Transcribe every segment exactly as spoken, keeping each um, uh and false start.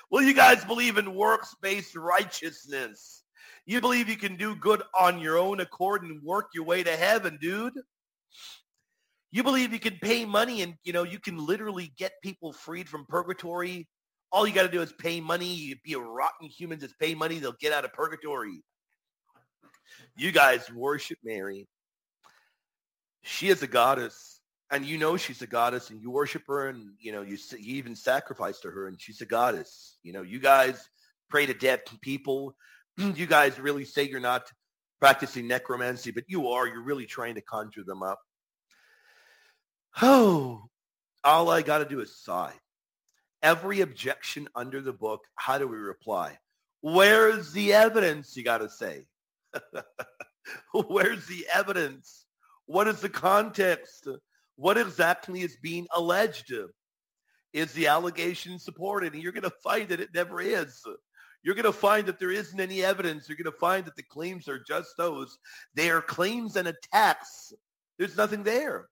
Well, you guys believe in works-based righteousness. You believe you can do good on your own accord and work your way to heaven, dude. You believe you can pay money and, you know, you can literally get people freed from purgatory. All you got to do is pay money. You be a rotten human, just pay money. They'll get out of purgatory. You guys worship Mary. She is a goddess, and you know she's a goddess, and you worship her, and, you know, you, you even sacrifice to her, and she's a goddess. You know, you guys pray to dead people. You guys really say you're not practicing necromancy, but you are. You're really trying to conjure them up. Oh, all I got to do is sigh. Every objection under the book, how do we reply? Where's the evidence, you got to say? Where's the evidence? What is the context? What exactly is being alleged? Is the allegation supported? And you're going to find that it never is. You're going to find that there isn't any evidence. You're going to find that the claims are just those. They are claims and attacks. There's nothing there.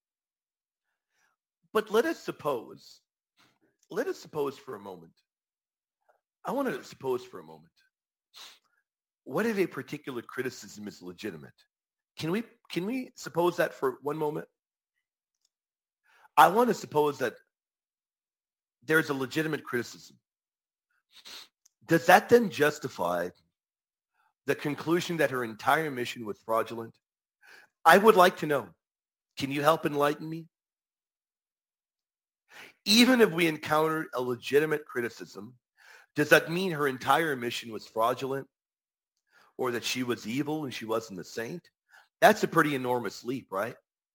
But let us suppose, let us suppose for a moment. I want to suppose for a moment. What if a particular criticism is legitimate? Can we, can we suppose that for one moment? I want to suppose that there's a legitimate criticism. Does that then justify the conclusion that her entire mission was fraudulent? I would like to know. Can you help enlighten me? Even if we encountered a legitimate criticism, does that mean her entire mission was fraudulent, or that she was evil and she wasn't a saint? That's a pretty enormous leap, right?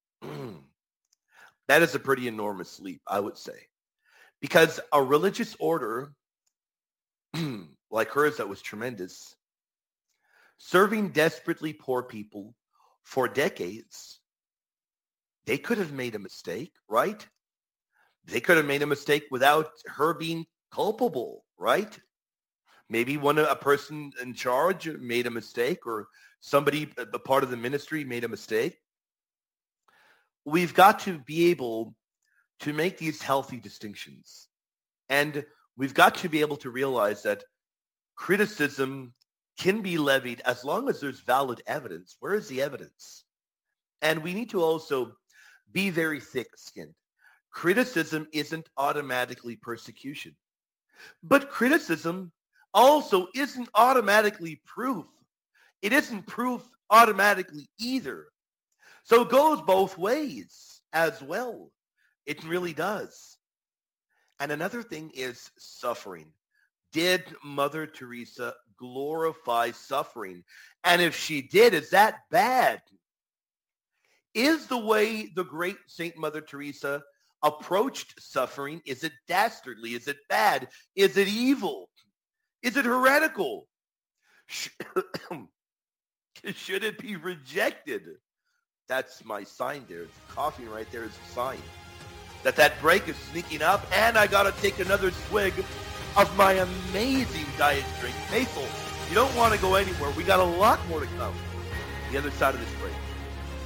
That is a pretty enormous leap, I would say. Because a religious order like hers that was tremendous, serving desperately poor people for decades, they could have made a mistake, right? They could have made a mistake without her being culpable, right? Maybe one a person in charge made a mistake, or somebody, a part of the ministry, made a mistake. We've got to be able to make these healthy distinctions. And we've got to be able to realize that criticism can be levied as long as there's valid evidence. Where is the evidence? And we need to also be very thick-skinned. Criticism isn't automatically persecution. But criticism also isn't automatically proof. It isn't proof automatically either. So it goes both ways as well. It really does. And another thing is suffering. Did Mother Teresa glorify suffering? And if she did, is that bad? Is the way the great Saint Mother Teresa approached suffering, is it dastardly? Is it bad? Is it evil? Is it heretical? Should it be rejected? That's my sign there. It's coughing right there is a sign that that break is sneaking up, and I got to take another swig of my amazing diet drink, Maple. You don't want to go anywhere. We got a lot more to come. The other side of this break.